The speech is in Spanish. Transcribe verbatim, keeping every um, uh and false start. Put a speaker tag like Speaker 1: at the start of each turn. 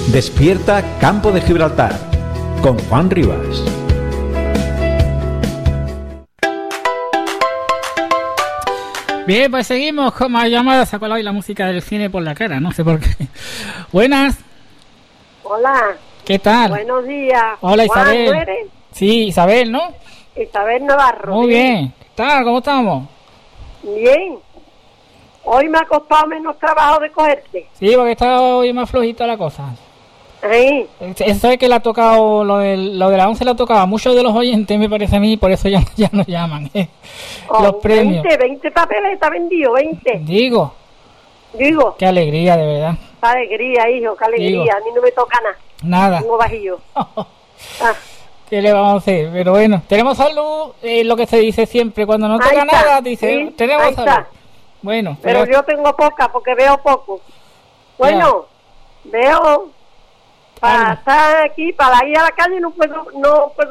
Speaker 1: Despierta Campo de Gibraltar con Juan Rivas.
Speaker 2: Bien, pues seguimos con más llamadas. Sacó hoy la música del cine por la cara, no sé por qué. Buenas.
Speaker 3: Hola.
Speaker 2: ¿Qué tal?
Speaker 3: Buenos días.
Speaker 2: Hola, Isabel.
Speaker 3: Juan, ¿tú eres?
Speaker 2: Sí, Isabel, ¿no?
Speaker 3: Isabel Navarro.
Speaker 2: Muy bien. ¿Qué tal? ¿Cómo estamos?
Speaker 3: Bien. Hoy me ha costado menos trabajo de cogerte.
Speaker 2: Sí, porque está hoy más flojita la cosa.
Speaker 3: Ahí.
Speaker 2: Eso es que le ha tocado, lo de, lo de la once le ha tocado a muchos de los oyentes, me parece a mí, por eso ya, ya nos llaman. ¿eh?
Speaker 3: Oh,
Speaker 2: los premios.
Speaker 3: veinte, veinte papeles está vendido, veinte.
Speaker 2: Digo.
Speaker 3: Digo.
Speaker 2: Qué alegría, de verdad.
Speaker 3: Qué alegría, hijo, qué alegría.
Speaker 2: Digo.
Speaker 3: A mí no me toca nada.
Speaker 2: Nada.
Speaker 3: Tengo vajillo. ah.
Speaker 2: ¿Qué le vamos a hacer? Pero bueno, tenemos salud, eh, lo que se dice siempre, cuando no toca nada, dice, sí, tenemos salud. Está. Bueno.
Speaker 3: Pero, pero yo tengo poca, porque veo poco. Bueno, ya. veo... Para estar aquí, para ir a la calle no puedo, no puedo